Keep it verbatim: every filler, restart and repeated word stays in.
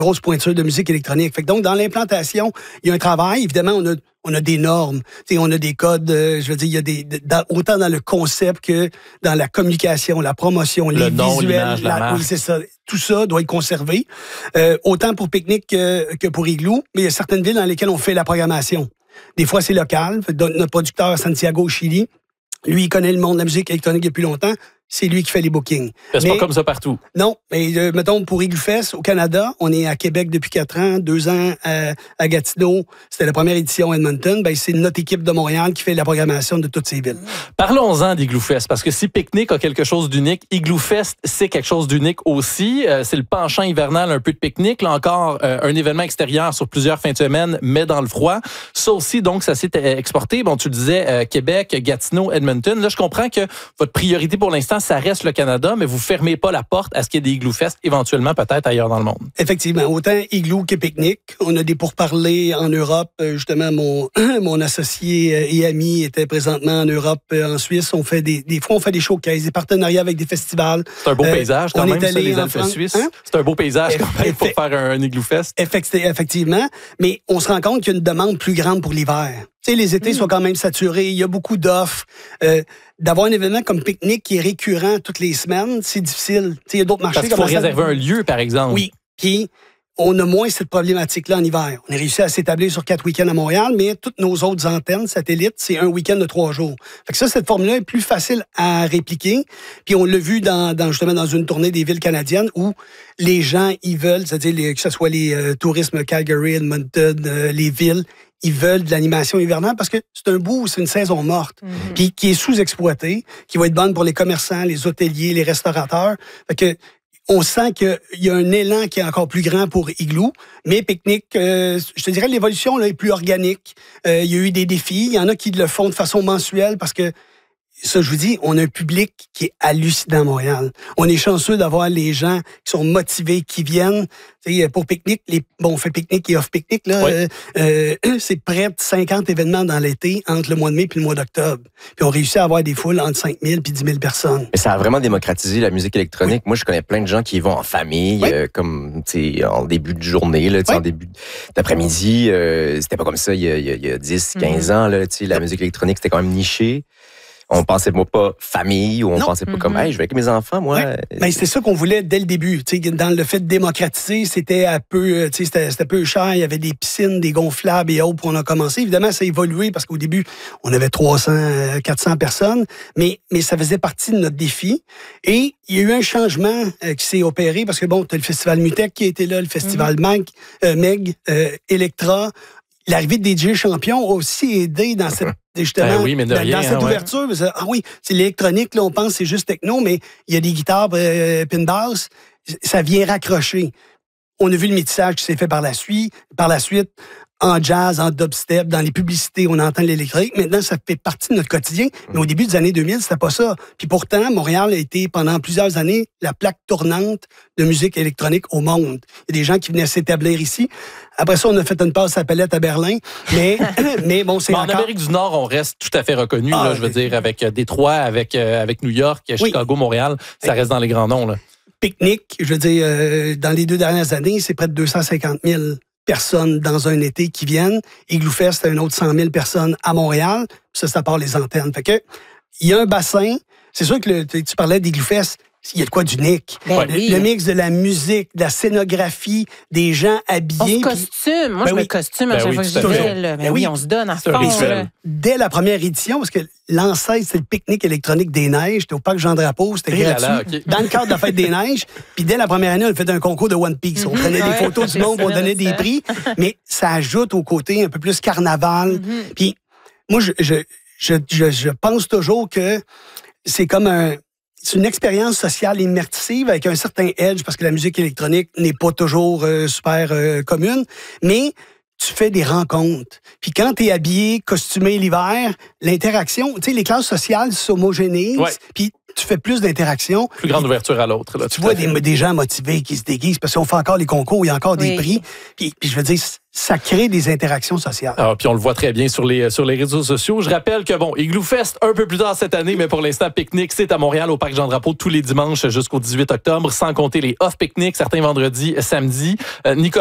grosse pointure de musique électronique. Fait que donc, dans l'implantation, il y a un travail. Évidemment, on a, on a des normes. T'sais, on a des codes, euh, je veux dire, il y a des, dans, autant dans le concept que dans la communication, la promotion, le les nom, visuels. l'image, la, la marque. Oui, c'est ça. Tout ça doit être conservé. Euh, autant pour Picnic que, que pour Igloo. Mais il y a certaines villes dans lesquelles on fait la programmation. Des fois, c'est local. Fait que notre producteur à Santiago, au Chili, lui, il connaît le monde de la musique électronique depuis longtemps. C'est lui qui fait les bookings. C'est pas comme ça partout. Non, mais euh, mettons, pour Igloo Fest, au Canada, on est à Québec depuis quatre ans, deux ans à, à Gatineau. C'était la première édition à Edmonton. Ben, c'est notre équipe de Montréal qui fait la programmation de toutes ces villes. Parlons-en d'Igloo Fest, parce que si Picnic a quelque chose d'unique, Igloo Fest, c'est quelque chose d'unique aussi. Euh, c'est le penchant hivernal un peu de Picnic. Là encore, euh, un événement extérieur sur plusieurs fins de semaine, mais dans le froid. Ça aussi, donc, ça s'est exporté. Bon, tu le disais, euh, Québec, Gatineau, Edmonton. Là, je comprends que votre priorité pour l'instant, ça reste le Canada, mais vous fermez pas la porte à ce qu'il y ait des Igloo Fest éventuellement peut-être ailleurs dans le monde. Effectivement, autant Igloo que Picnic. On a des pourparlers en Europe. Justement, mon mon associé et ami était présentement en Europe, en Suisse. On fait des des fois on fait des showcases, des partenariats avec des festivals. C'est un beau euh, paysage quand même, ça, les Alpes suisses. Hein? C'est un beau paysage quand même pour faire un, un Igloo Fest. Effectivement, mais on se rend compte qu'il y a une demande plus grande pour l'hiver. Tu sais, les étés mmh. sont quand même saturés, il y a beaucoup d'offres. Euh, d'avoir un événement comme Picnic qui est récurrent toutes les semaines, c'est difficile. Tu sais, il y a d'autres marchés. Parce qu'il faut réserver un lieu, par exemple. Oui, puis on a moins cette problématique-là en hiver. On a réussi à s'établir sur quatre week-ends à Montréal, mais toutes nos autres antennes satellites, c'est un week-end de trois jours. Fait que ça, cette formule-là est plus facile à répliquer. Puis on l'a vu dans, dans justement dans une tournée des villes canadiennes où les gens, ils veulent, c'est-à-dire les, que ce soit les euh, tourismes Calgary, Edmonton, euh, les villes, ils veulent de l'animation hivernale parce que c'est un bout, c'est une saison morte, mm-hmm. puis qui est sous-exploitée, qui va être bonne pour les commerçants, les hôteliers, les restaurateurs. Fait que on sent qu'il y a un élan qui est encore plus grand pour Igloo, mais Picnic, euh, je te dirais, l'évolution là, est plus organique. Euh, il y a eu des défis. Il y en a qui le font de façon mensuelle parce que, ça, je vous dis, on a un public qui est hallucinant à Montréal. On est chanceux d'avoir les gens qui sont motivés, qui viennent. T'sais, pour Picnic, les, bon, on fait Picnic et off-Picnic, là, oui. euh, euh, c'est près de cinquante événements dans l'été entre le mois de mai et le mois d'octobre. Puis on réussit à avoir des foules entre cinq mille et dix mille personnes. Mais ça a vraiment démocratisé la musique électronique. Oui. Moi, je connais plein de gens qui y vont en famille, oui. euh, comme en début de journée, là, oui. en début d'après-midi. Euh, c'était pas comme ça il y a, il y a dix, quinze mm-hmm. ans. Là, la musique électronique, c'était quand même niché. On pensait moi pas famille, ou on non. pensait pas mm-hmm. comme hey, je vais avec mes enfants, moi. Ouais. Ben, c'était ça qu'on voulait dès le début. T'sais, dans le fait de démocratiser, c'était un peu, c'était, c'était peu cher. Il y avait des piscines, des gonflables et autres. On a commencé. Évidemment, ça a évolué parce qu'au début, on avait trois cents, quatre cents personnes, mais mais ça faisait partie de notre défi. Et il y a eu un changement euh, qui s'est opéré parce que bon, t'as le festival Mutec qui a été là, le festival mm-hmm. Mag, euh, Meg, euh, Electra. L'arrivée de D J Champion a aussi aidé dans cette justement ben oui, mais de dans, rien, dans cette hein, ouverture. Ouais. Ah oui, c'est l'électronique, là, on pense que c'est juste techno, mais il y a des guitares euh, pin bass, ça vient raccrocher. On a vu le métissage qui s'est fait par la suite, par la suite. En jazz, en dubstep, dans les publicités, on entend l'électrique. Maintenant, ça fait partie de notre quotidien. Mais au début des années deux mille, c'était pas ça. Puis pourtant, Montréal a été, pendant plusieurs années, la plaque tournante de musique électronique au monde. Il y a des gens qui venaient s'établir ici. Après ça, on a fait une passe à palette à Berlin. Mais, mais bon, c'est mais en encore... Amérique du Nord, on reste tout à fait reconnu, ah, là, je veux mais... dire, avec Détroit, avec, euh, avec New York, Chicago, oui. Montréal. Ça reste dans les grands noms, là. Picnic, je veux dire, euh, dans les deux dernières années, c'est près de deux cent cinquante mille personnes dans un été qui viennent. Igloo Fest, c'est un autre cent mille personnes à Montréal. Ça, ça part les antennes. Fait que, il y a un bassin. C'est sûr que le, tu parlais d'Igloo Fest. Il y a de quoi d'unique. Ben le, oui. le mix de la musique, de la scénographie, des gens habillés. On se costume. Moi, ben je oui. me costume ben à chaque oui, fois que j'y vais. Ben, ben oui, on se donne à fond. Dès la première édition, parce que l'ancêtre, c'est le pique-nique électronique des neiges. C'était au parc Jean-Drapeau, c'était Et gratuit. là là, okay. Dans le cadre de la fête des neiges. Puis dès la première année, on a fait un concours de One Piece. On prenait mm-hmm. des photos ouais, du monde, on donnait des prix. Mais ça ajoute au côté un peu plus carnaval. Mm-hmm. Puis moi, je, je, je, je, je pense toujours que c'est comme un... C'est une expérience sociale immersive avec un certain edge parce que la musique électronique n'est pas toujours euh, super euh, commune, mais tu fais des rencontres. Puis quand tu es habillé, costumé l'hiver, l'interaction, tu sais, les classes sociales s'homogénéisent. Ouais. Puis tu fais plus d'interaction. Plus grande ouverture à l'autre. Là, tu vois des, des gens motivés qui se déguisent parce qu'on fait encore les concours, il y a encore oui. des prix. Puis, puis je veux dire, ça crée des interactions sociales. Ah, puis on le voit très bien sur les, sur les réseaux sociaux. Je rappelle que, bon, Igloo Fest un peu plus tard cette année, mais pour l'instant, Pique-Nique, c'est à Montréal, au Parc Jean-Drapeau, tous les dimanches jusqu'au dix-huit octobre, sans compter les off-pique-niques, certains vendredis, samedis. Euh, Nicolas